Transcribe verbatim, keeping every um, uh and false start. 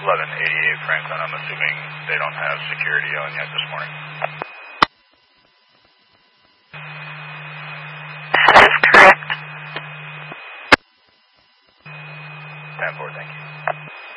eleven eighty-eight Franklin. I'm assuming they don't have security on yet this morning. That is correct. ten four, thank you.